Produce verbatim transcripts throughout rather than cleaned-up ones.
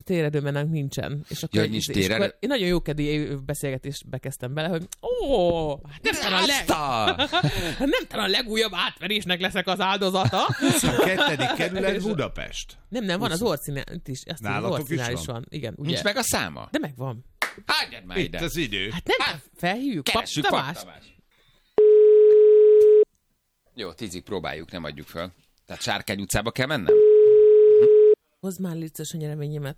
téredőmenánk nincsen. És akkor, ja, nincs és téredő. akkor én nagyon jókedély beszélgetést bekezdtem bele, hogy ó, hát nem talán a, leg... hát nem talán a legújabb átverésnek leszek az áldozata. huszonkettő kerület Budapest. Nem, nem, van az orcinál is. Azt Nálatok az orcinál is is van? van. Igen, ugye. Nincs meg a száma? De megvan. Hagyjad már ide. Itt az idő. Hát nem, Hát, felhívjuk. Keressük Pap Pap Tamás. Tamás. Jó, tízig próbáljuk, nem adjuk fel. Tehát Sárkány utcába kell mennem? Hozd már létszős a nyereményemet.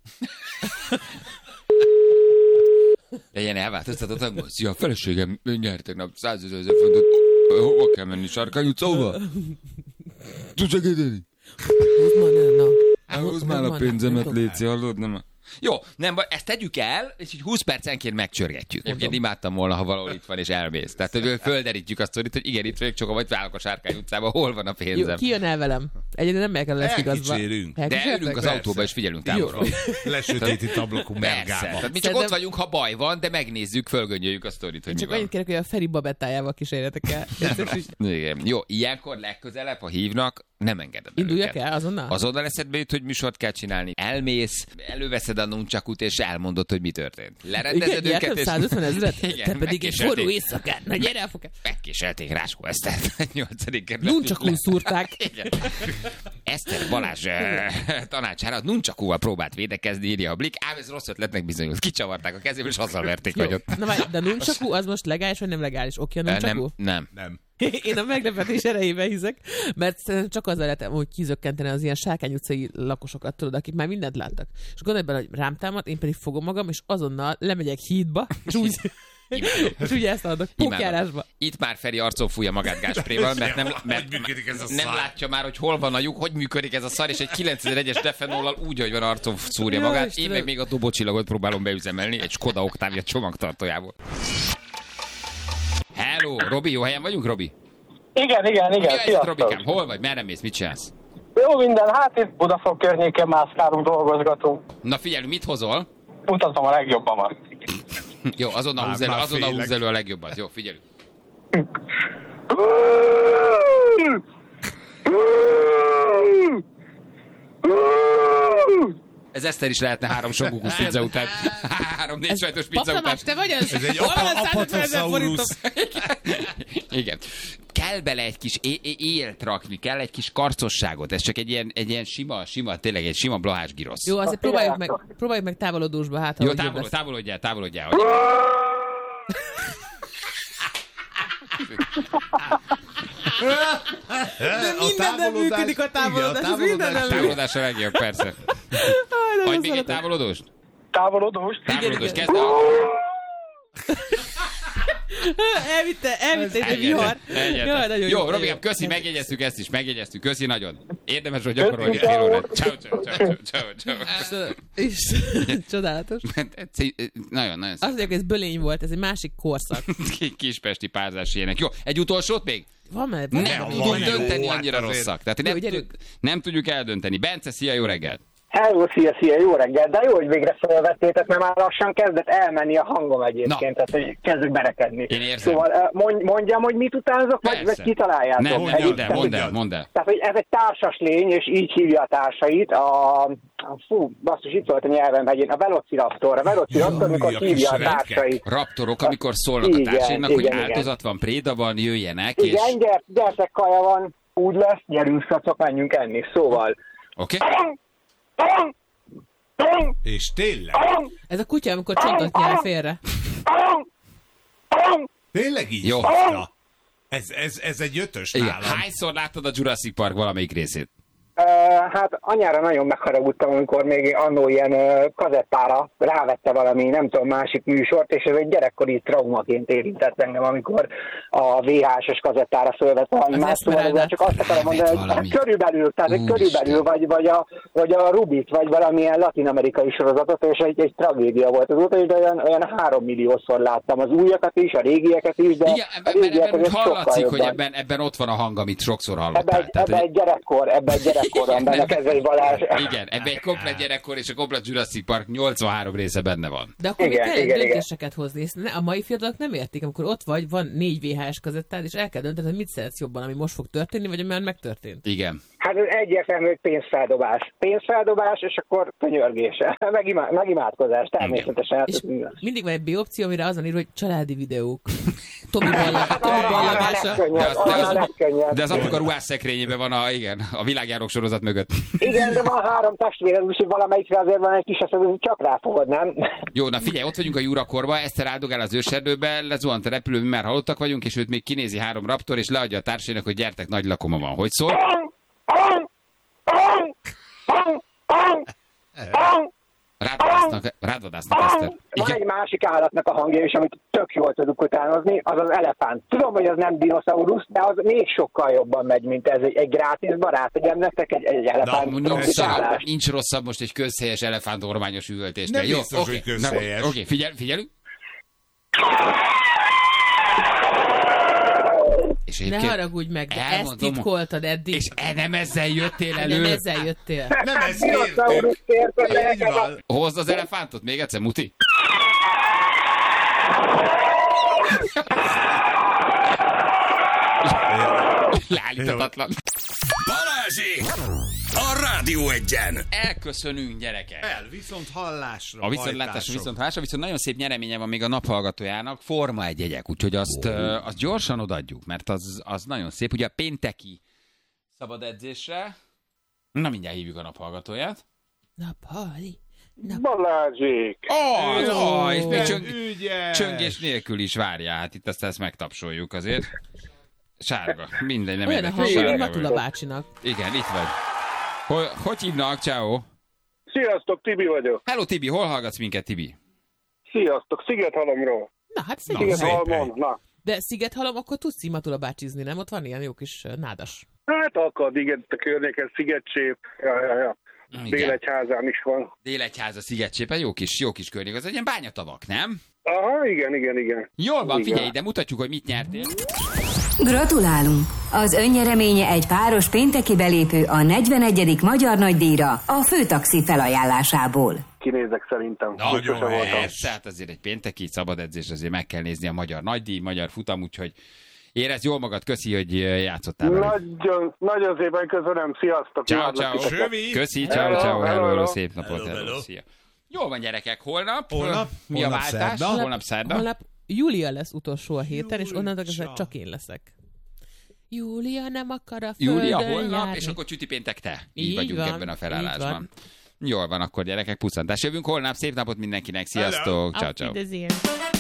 De ilyen elváltoztatott angol. Szia, a feleségem nyert tegnap százezer fontot. Hova kell menni? Sárkány utca, hova? Tudsz segíteni? Hozd már, ne, na. Hát hozd már a pénzemet, léci, hallod? Nem. Jó, nem baj, ezt tegyük el, és így húsz percenként megcsörgetjük. Én imádtam volna, ha valahol itt van, és elmész. Tehát, hogy földerítjük azt, hogy igen, itt vagyok, csak vagy válok a Sárkány utcában, hol van a pénzem. Jó, ki jön el velem? Egyedül nem meg lesz igazba. Elkicsérünk. De ülünk az autóba, és figyelünk távolról. Lesötétít ablakú Persze. mergába. Tehát mi csak Szerintem- ott vagyunk, ha baj van, de megnézzük, fölgöngyöljük a sztorit, hogy mi Csak van. annyit kérek, hogy a Feri babettájával kísérjetek el. Igen. Jó, ilyenkor legközelebb, ha hívnak, nem engeded el Induljak őket. el azonnal? Azonnal eszedbe jut, hogy műsort kell csinálni. Elmész, előveszed a nuncsakut, és elmondod, hogy mi történt. Lerendezed Igen, őket, és... százötven ezret? Igen, Te pedig egy megkéselték. forró éjszakán. Na gyere el fogad. Megkéselték Ráskó Esztert. nyolcadik kerület. Nuncsakún szúrták. Igen. Eszter Balázs eh, tanácsára nuncsakúval próbált védekezni, írja a Blik, ám ez rossz ötletnek bizonyult. Kicsavarták a kezéből, és azzal verték Jó. vagyot. Na várj, de a nuncsakú az most legális, vagy nem legális? Oké, a Eh, nuncsakú? Nem, nem. Nem. Én a meglepetés erejében hiszek, mert szerintem csak azzal lehet, hogy kizökkenteni az ilyen Sárkány utcai lakosokat, tudod, akik már mindent láttak. És gondolj bele, hogy rám támad, én pedig fogom magam, és azonnal lemegyek hídba, és úgy, és úgy ezt adok, pókjárásba. Itt már Feri arcon fújja magát gáspréval, mert nem, mert Hogy működik ez a nem szar? látja már, hogy hol van a lyuk, hogy működik ez a szar, és egy kilencezeregyes defenollal úgy, hogy van arcon szúrja Jó, magát. Én Istenem. meg még a dobócsillagot próbálom beüzemelni egy Skoda Octavia csomagtartójából. Hello, Robi, jó helyen vagyunk, Robi? Igen, igen, igen, Mi a helyzet, sziasztok. Robikám? Hol vagy? Merre mész? Mit csinálsz? Jó minden, hát itt Budafok környéken mászkálunk, dolgozgatunk. Na figyelj, mit hozol? Mutatom a legjobbamat. Jó, azonnal Már- húz elő, már azonnal félek. húz elő a legjobbat. Jó, figyelünk. Ez Eszter is lehetne három sokukus pizza után. Három négy sajtos pizza után. Paptamás, te vagy az? Ez egy Hol van a apa- százötvenezer forintom? apatosaurus. Igen. Kell bele egy kis é- é- élt rakni, kell egy kis karcosságot. Ez csak egy ilyen, egy ilyen sima, sima, tényleg egy sima blahás girosz. Jó, azért A próbáljuk meg, pirátok. próbáljuk meg távolodósba, hát ha Jó, hogy jobb távol, lesz. távolodjál, távolodjál. Hogy... De mindenben működik a távolodás, ez mindenben működik. Távolodás a legjobb, persze. Aj, nagyon Vagy még egy szeretem. távolodóst? Távolodós. Távolodós, igen. kezd a... Elvitte, elvitte egy vihar. Egyet. Jaj, nagyon Jó, jó. Robikám, köszi, megjegyeztük ezt is, megjegyeztük. Köszi nagyon. Érdemes, hogy gyakorolni fél órát. Ciao, ciao, ciao, ciao, ciao. És csodálatos. Nagyon, nagyon Azt mondják, hogy ez bölény volt, ez egy másik korszak. szép. Kispesti párzás ilyenek. Jó, egy utolsót még? Van már, van Nem már. tudjuk van, jó, dönteni, hát annyira azért. rosszak. Tehát Jó, nem, gyerünk. tud- nem tudjuk eldönteni. Bence, szia, jó reggelt! Hello, szia, szia, jó reggel. De jó, hogy végre felvettétek, mert már lassan kezdett elmenni a hangom egyébként, Na. tehát hogy kezdek berekedni. Én érzem. Szóval eh, mondj, mondjam, hogy mit utánzok, vagy, Persze. vagy kitaláljátok? Nem, nem, Mondjad, mondd el, Tehát, mondd el, mondjad. mondd el. Tehát, hogy ez egy társas lény, és így hívja a társait. A, a fú, basszus, itt volt a nyelvem hegyén, a Velociraptor. A Velociraptor, Jaj, amikor a hívja a kis társait. Raptorok, amikor szólnak a Igen, társainak, hogy igen, igen. áldozat van, préda van, jöjjenek, és... Igen, gyert, gyertek, kaja van, úgy lesz, gyerünk, szacok, menjünk enni. Szóval... Oké? És tényleg? Ez a kutya, amikor csontot nyel félre. Tényleg így? Jó. Na. Ez, ez, ez egy ötös Igen. nálam. Hányszor láttad a Jurassic Park valamelyik részét? Uh, hát anyára nagyon megharagudtam, amikor még annó ilyen uh, kazettára rávette valami, nem tudom, másik műsort, és ez egy gyerekkori traumaként érintett engem, amikor a vé há es-es kazettára fölvett valami Az más, szóval Esmeralda. csak azt akarom mondani, hogy valami. hát körülbelül, tehát egy Úristen. körülbelül, vagy, vagy, a, vagy a Rubit, vagy valamilyen latin-amerikai sorozatot, és egy, egy tragédia volt azóta, és de olyan, olyan három milliószor láttam az újakat is, a régieket is, de Igen, a ebben, mert régiek ebben úgy azért sokkal hallatszik, hogy jobban. ebben, ebben ott van a hang, amit sokszor Ebbe hallottál. egy, ebbe egy gyerekkor, ebbe egy gyerekkor van benne, kezdve Balázs. Igen, ebben egy komplet gyerekkor és a komplet Jurassic Park nyolcvanhárom része benne van. De akkor Igen, még kell igen, igen. döntéseket hozni. Ezt ne- a mai fiatalok nem értik, amikor ott vagy, van négy vé há es kazettád, és el kell döntened, hogy mit szeretsz jobban, ami most fog történni, vagy ami már megtörtént. Igen. Hát ez egyértelmű, hogy pénzfeldobás. Pénzfeldobás, és akkor könyörgése. Megimá- megimádkozás, természetesen. És mindig van egy B opció, amire azon ír, hogy családi videók. Tomi ballagása. De az, de, az, de az apuka ruhás szekrényében van a, igen, a világjárok sorozat mögött. Igen, de van három testvéred, úgyhogy valamelyikre azért van egy kis eszed, csak ráfogod, nem? Jó, na figyelj, ott vagyunk a Jurakorba, Eszter áldogál az őserdőbe, lezuhant a repülő, mi már hallottak vagyunk, és őt még kinézi három raptor, és leadja a társainak, hogy gyertek, nagy lakoma van. Hogy szól? Rádvadásznak, rádvadásznak, Eszter. Van egy másik állatnak a hangja is, amit tök jól tudunk utánozni, az az elefánt. Tudom, hogy az nem dinoszaurusz, de az még sokkal jobban megy, mint ez egy, egy grátis barát, hogy nektek egy, egy elefánt. Na, nincs, rosszabb, nincs rosszabb most egy közhelyes elefánt ormányos üvöltésnél. Nem jó, biztos, oké, hogy közhelyes. Oké, okay, figyel, figyelünk. És ne haragudj meg, de elmondom, ezt titkoltad eddig. És e, nem ezzel jöttél elő. Nem ezzel jöttél. Nem ezt értük. Hozd az elefántot még egyszer, Muti. Leállíthatatlan. Balázsék! A Rádió Egyen! Elköszönünk, gyerekek! El, viszont hallásra. A viszontlátásra, viszont hallásra, viszont nagyon szép nyereménye van még a naphallgatójának, Forma egy jegyek, úgyhogy azt, uh, azt gyorsan odaadjuk, mert az, az nagyon szép. Ugye a pénteki szabad edzésre, na mindjárt hívjuk a naphallgatóját. Naphali. Nap... Balázsék! Oh, az, oh, és még csöng, Ügyes. csöngés nélkül is várja, hát itt azt ezt megtapsoljuk azért. Sárga, mindegy, nem Olyan a érdekes. hangja, Sárga Matula vagy. bácsinak. Igen, itt vagy. Hogy, hogy hívnak? Ciao. Sziasztok, Tibi vagyok. Hello Tibi, hol hallgatsz minket, Tibi? Sziasztok, Szigethalomról. Na, hát szép. szép. Szigethalmon, na. De Szigethalom, akkor tudsz Matula bácsizni, nem? Ott van ilyen jó kis ö, nádas. Hát akad, igen, a környéken Szigetcsép. Ja, ja, ja. Délegyházán is van. Délegyháza, Szigetcsépen, jó kis, jó kis környék. Az egy ilyen bányatavak, nem? Aha, igen, igen, igen. Jól van, Igen. figyelj ide, mutatjuk, hogy mit nyertél. Gratulálunk! Az önnyereménye egy páros pénteki belépő a negyvenegyedik Magyar Nagydíjra a Főtaxi felajánlásából. Kinézek szerintem. Nagyon Sose voltam. persze, hát azért egy pénteki szabad edzés, azért meg kell nézni a magyar nagydíj, magyar futam, úgyhogy érezd jól magad, köszi, hogy játszottál velünk. Nagyon, nagyon szépen köszönöm, sziasztok. Ciao, imádlak ciao. titeket. Sövi. Köszi, ciao, Hello, ciao, hello, hello, hello, hello. szép napot, Hello, hello, hello. szia. Jól van, gyerekek, holnap? Holnap? Mi a Holnap váltás? szerda? Holnap szerda. Holnap Júlia lesz utolsó a héten, és Júlia. onnantól kezdve csak én leszek. Júlia nem akar a Júlia földön holnap, járni. és akkor csüti péntek te. Így, Így vagyunk van, ebben a így felállásban. van. Jól van, akkor gyerekek, pusztantás. Jövünk holnap, szép napot mindenkinek, sziasztok, ciao, ciao. Auf Wiedersehen.